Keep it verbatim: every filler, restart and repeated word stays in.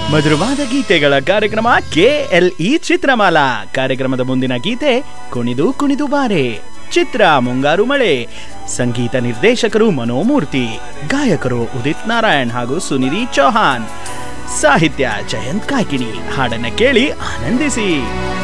ಮಧುರವಾದ ಗೀತೆಗಳ ಕಾರ್ಯಕ್ರಮ ಕೆಎಲ್ಇ ಚಿತ್ರಮಾಲಾ. ಕಾರ್ಯಕ್ರಮದ ಮುಂದಿನ ಗೀತೆ ಕುಣಿದು ಕುಣಿದು ಬಾರೆ, ಚಿತ್ರ ಮುಂಗಾರು ಮಳೆ. ಸಂಗೀತ ನಿರ್ದೇಶಕರು ಮನೋಮೂರ್ತಿ, ಗಾಯಕರು ಉದಿತ್ ನಾರಾಯಣ್ ಹಾಗೂ ಸುನಿಧಿ ಚೌಹಾನ್, ಸಾಹಿತ್ಯ ಜಯಂತ್ ಕಾಯ್ಕಿಣಿ. ಹಾಡನ್ನ ಕೇಳಿ ಆನಂದಿಸಿ.